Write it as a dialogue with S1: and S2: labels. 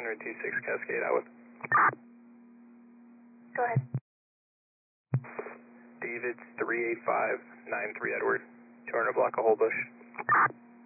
S1: Henry 26 Cascade, out with.
S2: Go ahead.
S1: David 38593 Edward. 200 block a whole bush.